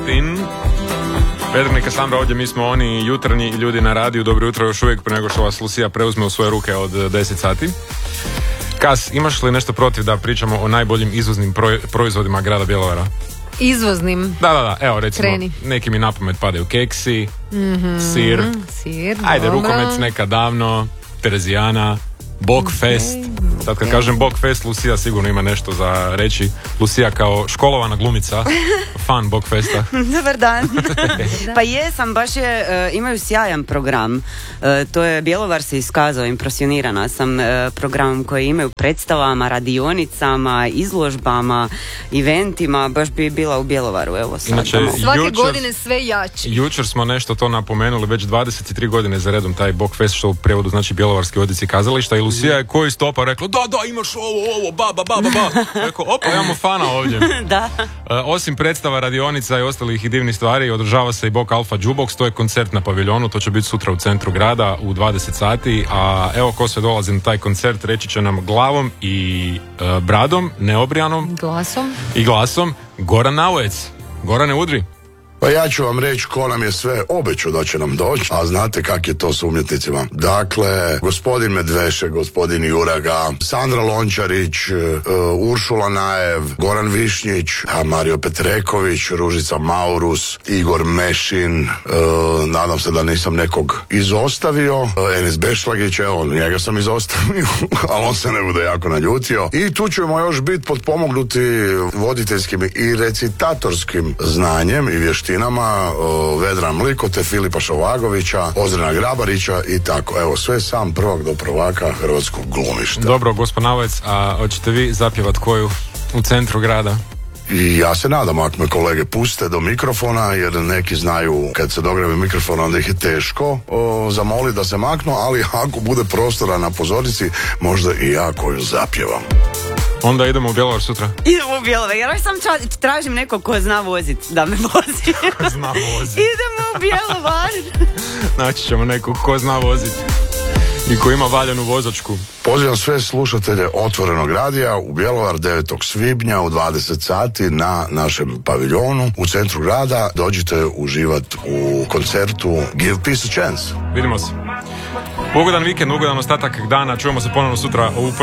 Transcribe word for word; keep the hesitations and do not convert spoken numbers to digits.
Tin. Vedrnik i Sandra ovdje, mi smo oni jutarnji ljudi na radiju. Dobro jutro još uvijek prije nego što vas Lucija preuzme u svoje ruke od deset sati. Kas, imaš li nešto protiv da pričamo o najboljim izvoznim proizvodima grada Bjelovara? Izvoznim? Da, da, da, evo recimo, Kreni. Neki mi na pamet padaju keksi, mm-hmm. sir, sir ajde, dobro. Rukomec neka davno, Terezijana, Bokfest. Okay. Sad kad okay. kažem Bokfest, Lucija sigurno ima nešto za reći. Lucija kao školovana glumica, fan Bokfesta. Dobar dan. Pa jesam, baš je, uh, imaju sjajan program. Uh, to je Bjelovar se iskazao, impresionirana sam uh, programom koji imaju predstavama, radionicama, izložbama, eventima. Baš bi bila u Bjelovaru, evo sad. Inače, svake jučer, godine sve jači. Jučer smo nešto to napomenuli, već dvadeset tri godine za redom taj Bokfest, što u prijevodu znači Bjelovarski odjeci kazališta, i Lucija je koji stopa rekla, da, da, imaš ovo, ovo, ba, ba, ba, ba. Rekao, opa, imamo fana ovdje. Da. Uh, osim predstava, radionica i ostalih i divnih stvari, održava se i Bok Alfa Jukebox, to je koncert na paviljonu, to će biti sutra u centru grada u dvadeset sati, a evo ko sve dolazi na taj koncert, reći će nam glavom i uh, bradom, neobrijanom. Glasom. I glasom, Goran Naujec. Gorane, udri. Pa ja ću vam reći ko nam je sve obećao da će nam doći, a znate kak je to s umjetnicima. Dakle, gospodin Medveše, gospodin Juraga, Sandra Lončarić, uh, Uršula Najev, Goran Višnjić, a Mario Petreković, Ružica Maurus, Igor Mešin, uh, nadam se da nisam nekog izostavio, uh, Enes Bešlagić, evo, njega sam izostavio, ali on se ne bude jako naljutio. I tu ćemo još biti potpomognuti voditeljskim i recitatorskim znanjem i vještinama Vedra Mlikote, Filipa Šovagovića, Ozrena Grabarića i tako. Evo, sve sam prvak do prvaka hrvatskog glumišta. Dobro, gospod Navec, a hoćete vi zapjevat koju u centru grada? I ja se nadam, ako me kolege puste do mikrofona, jer neki znaju kad se dogrebe mikrofon, onda ih je teško o, zamoliti da se maknu, ali ako bude prostora na pozornici, možda i ja koju zapjevam. Onda idemo u Bjelovar sutra. Idemo u Bjelovar, jer sam ča- tražim nekog ko zna voziti, da me vozi. Ko zna voziti. Idemo u Bjelovar. Naći ćemo nekog ko zna voziti i ko ima valjanu vozačku. Pozivam sve slušatelje Otvorenog radija u Bjelovar devetog svibnja u dvadeset sati na našem paviljonu u centru grada. Dođite uživati u koncertu Give Peace a Chance. Vidimo se. Ugodan vikend, ugodan ostatak dana. Čujemo se ponovno sutra u